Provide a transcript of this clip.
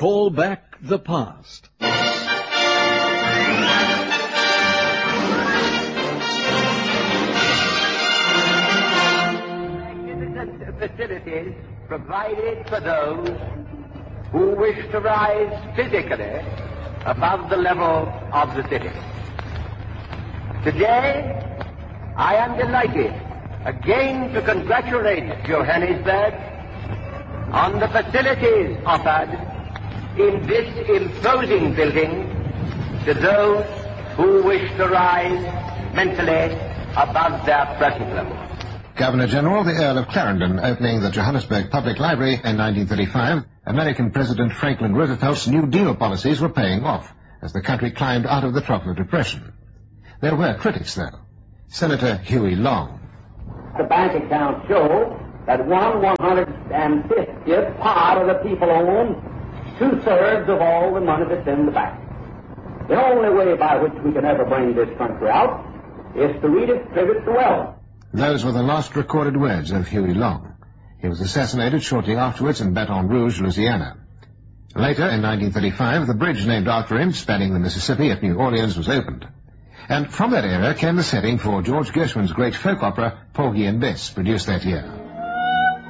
recall back the past. Magnificent facilities provided for those who wish to rise physically above the level of the city. Today, I am delighted again to congratulate Johannesburg on the facilities offered in this imposing building to those who wish to rise mentally above their present level. Governor-General, the Earl of Clarendon, opening the Johannesburg Public Library in 1935, American President Franklin Roosevelt's New Deal policies were paying off as the country climbed out of the trough of depression. There were critics, though. Senator Huey Long. The bank accounts show that 1/150th part of the people own 2/3 of all the money that's in the bank. The only way by which we can ever bring this country out is to redistribute the wealth. Those were the last recorded words of Huey Long. He was assassinated shortly afterwards in Baton Rouge, Louisiana. Later, in 1935, the bridge named after him, spanning the Mississippi at New Orleans, was opened. And from that era came the setting for George Gershwin's great folk opera, Porgy and Bess, produced that year.